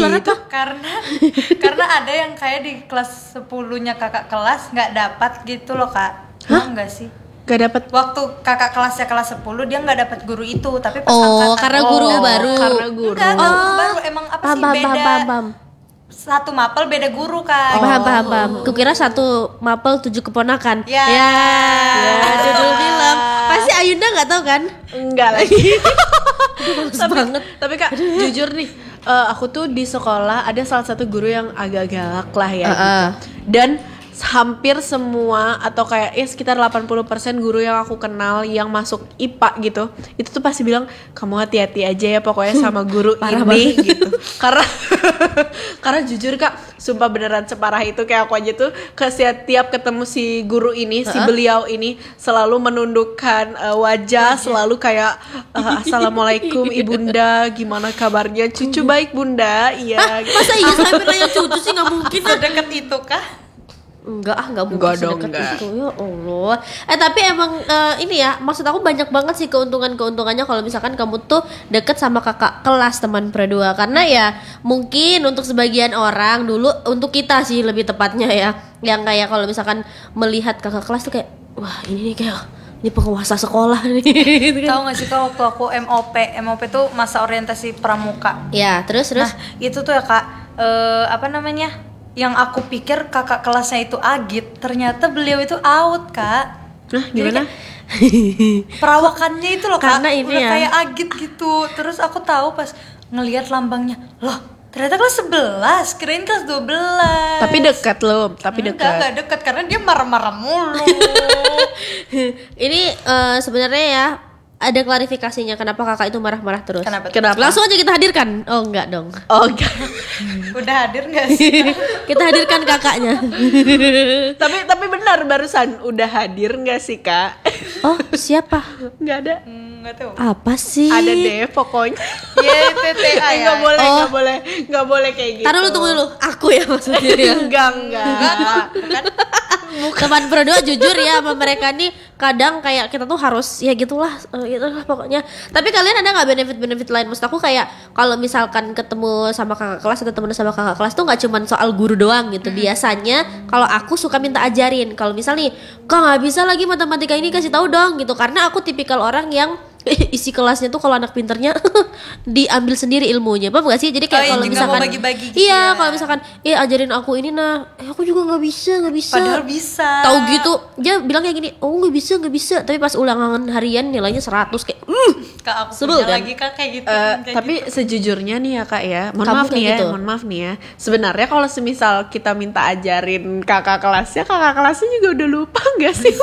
gitu? Karena ada yang kayak di kelas 10-nya kakak kelas nggak dapat gitu loh kak. Enggak sih? Gak dapat. Waktu kakak kelasnya kelas 10 dia nggak dapat guru itu, tapi pas karena guru baru. Karena guru. Enggak, baru emang apa sih beda. Paham. Satu mapel beda guru kak. Paham. Kukira satu mapel 7 keponakan. Ya. Judul film. Pasti Ayunda nggak tahu kan? Enggak lagi. Tapi Kak, jujur nih, aku tuh di sekolah ada salah satu guru yang agak galak lah ya gitu. Dan hampir semua atau kayak sekitar 80% guru yang aku kenal yang masuk IPA gitu, itu tuh pasti bilang kamu hati-hati aja ya pokoknya sama guru ini gitu. Karena jujur Kak, sumpah beneran separah itu. Kayak aku aja tuh setiap ketemu si guru ini, si beliau ini selalu menundukkan wajah, selalu kayak assalamualaikum ibunda, gimana kabarnya cucu, baik bunda, iya. Masa iya sampai nanya cucu sih, nggak mungkin. Sedekat itu kah? Nggak mungkin sedekat itu, ya Allah. Tapi emang ini ya, maksud aku banyak banget sih keuntungannya kalau misalkan kamu tuh deket sama kakak kelas teman perdua. Karena ya mungkin untuk sebagian orang dulu, untuk kita sih lebih tepatnya ya, yang kayak kalau misalkan melihat kakak kelas tuh kayak, wah ini nih kayak ini penguasa sekolah nih. Tahu nggak sih kak, waktu aku MOP tuh masa orientasi pramuka. Ya terus. Nah itu tuh ya kak, apa namanya? Yang aku pikir kakak kelasnya itu Agit, ternyata beliau itu out kak. Nah gimana? Perawakannya itu loh kak, karena ini udah ya kayak Agit gitu. Terus aku tahu pas ngelihat lambangnya, loh ternyata kelas 11, kirain kelas 12. Tapi dekat loh, Enggak dekat karena dia marah-marah mulu. Ini sebenarnya ya ada klarifikasinya kenapa kakak itu marah-marah terus. Kenapa? Langsung aja kita hadirkan. Oh enggak dong. Oh enggak. Udah hadir nggak sih? Kita hadirkan kakaknya. tapi benar barusan udah hadir nggak sih Kak? Oh siapa? Nggak ada. Nggak tahu. Apa sih? Ada deh pokoknya. YTTA ya. Nggak boleh kayak gitu. Taruh lu tunggu dulu. Aku ya maksudnya ya. Enggak. Teman berdua jujur ya sama mereka nih kadang kayak kita tuh harus ya gitulah pokoknya. Tapi kalian ada nggak benefit lain? Maksud aku kayak kalau misalkan ketemu sama kakak kelas atau temen sama kakak kelas tuh nggak cuma soal guru doang gitu. Biasanya kalau aku suka minta ajarin. Kalau misal nih, kok nggak bisa lagi matematika ini, kasih tahu dong gitu. Karena aku tipikal orang yang isi kelasnya tuh kalau anak pinternya diambil sendiri ilmunya, paham gak sih? Jadi kayak kalau misalkan bagi-bagi gitu iya, kalau misalkan ajarin aku ini aku juga nggak bisa. Padahal bisa. Tahu gitu, dia bilang kayak gini, oh nggak bisa. Tapi pas ulangan harian nilainya 100 kayak Kak aku sebel punya kan? lagi kak kayak gitu. Tapi sejujurnya nih ya Kak ya, mohon Kamu maaf nih ya. Sebenarnya kalau semisal kita minta ajarin kakak kelasnya juga udah lupa nggak sih?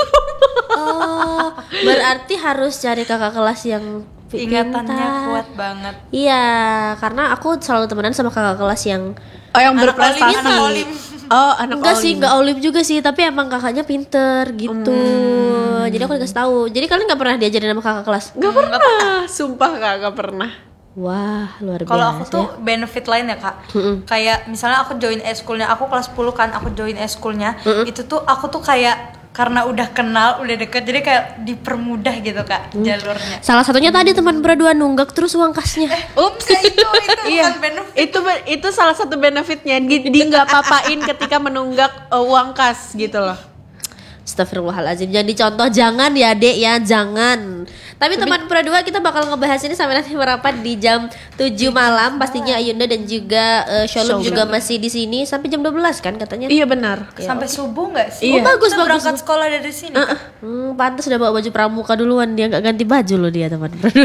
Oh, berarti harus cari kakak kelas yang Ingatannya pintar. kuat banget. Iya, karena aku selalu temenan sama kakak kelas yang yang Anak berprestasi. olim. Oh, anak enggak olim. sih, enggak olim juga sih, tapi emang kakaknya pinter gitu. Jadi aku dikasih tahu. Jadi kalian nggak pernah diajarin sama kakak kelas? Nggak pernah. Sumpah Kak, nggak pernah. Wah, luar biasa. Kalau aku tuh benefit lain ya kak, kayak misalnya aku join eskulnya, aku kelas 10 kan, aku join eskulnya, itu tuh aku tuh kayak karena udah kenal, udah deket, jadi kayak dipermudah gitu kak jalurnya. Salah satunya tadi teman berdua nunggak terus uang kasnya. Ups, itu Iya, bukan benefit. itu salah satu benefitnya. Di nggak papain ketika menunggak uang kas gitu loh. Astagfirullahaladzim, jangan dicontoh, jangan ya dek ya, jangan. Tapi teman berdua kita bakal ngebahas ini sampai nanti merapat di jam 7 malam. Pastinya Ayunda dan juga Sholum juga masih di sini sampai jam 12 kan katanya. Iya benar. Sampai subuh nggak sih? Iya. Oh, bagus. Kita berangkat sekolah dari sini. Pantas udah bawa baju pramuka duluan, dia nggak ganti baju loh dia teman berdua.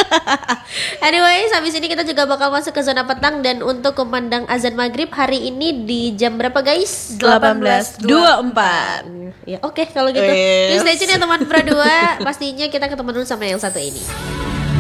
Anyway, habis ini kita juga bakal masuk ke zona petang dan untuk kumandang azan maghrib hari ini di jam berapa guys? 18.24. Ya oke kalau gitu. Yuk stay tune ya teman berdua. Pastinya kita ketemu dulu sama yang satu ini.